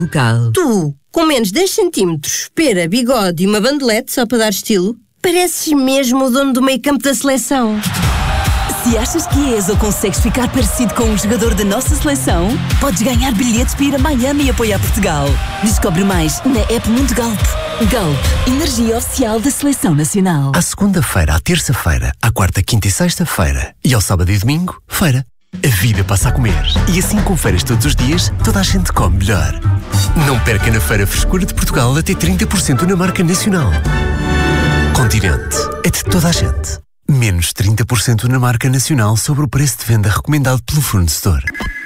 Local. Tu, com menos 10 centímetros, pera, bigode e uma bandelete só para dar estilo, pareces mesmo o dono do meio campo da seleção. Se achas que és ou consegues ficar parecido com um jogador da nossa seleção, podes ganhar bilhetes para ir a Miami e apoiar Portugal. Descobre mais na app Mundo Galp. Galp, energia oficial da Seleção Nacional. À segunda-feira, à terça-feira, à quarta, quinta e sexta-feira e ao sábado e domingo, feira. A vida passa a comer. E assim com feiras todos os dias, toda a gente come melhor. Não perca na Feira Frescura de Portugal até 30% na marca nacional. Continente. É de toda a gente. Menos 30% na marca nacional sobre o preço de venda recomendado pelo fornecedor.